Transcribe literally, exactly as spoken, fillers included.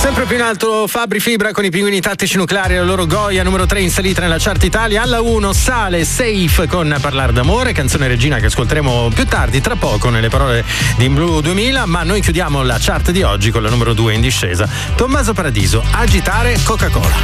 Sempre più in alto Fabri Fibra con i Pinguini Tattici Nucleari, la loro Goya numero tre in salita nella chart Italia. Alla uno sale Safe con Parlar d'amore, canzone regina che ascolteremo più tardi, tra poco, nelle parole di In Blue duemila, ma noi chiudiamo la chart di oggi con la numero due in discesa, Tommaso Paradiso, Agitare Coca-Cola.